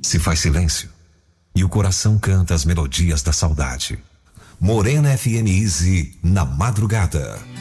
Se faz silêncio e o coração canta as melodias da saudade. Morena FM Easy na madrugada.